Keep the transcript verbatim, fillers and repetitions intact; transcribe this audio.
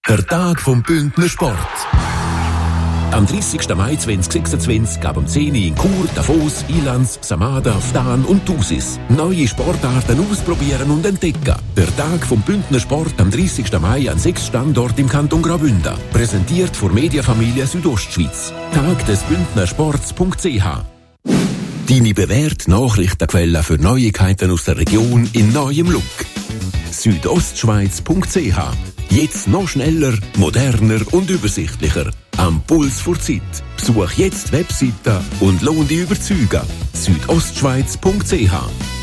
Der Tag vom Bündner Sport. Am dreißigsten Mai zweitausendsechsundzwanzig gab um zehn Uhr in Chur, Davos, Ilanz, Samada, Ftan und Thusis. Neue Sportarten ausprobieren und entdecken. Der Tag vom Bündner Sport am dreißigsten Mai an sechs Standorten im Kanton Graubünden. Präsentiert von Mediafamilie Südostschweiz. Tag des Bündnersports punkt c h. Deine bewährte Nachrichtenquelle für Neuigkeiten aus der Region in neuem Look. Südostschweiz punkt c h. Jetzt noch schneller, moderner und übersichtlicher. Am Puls vor Zeit. Besuch jetzt die Webseite und lohn dich überzeugen. Südostschweiz punkt c h.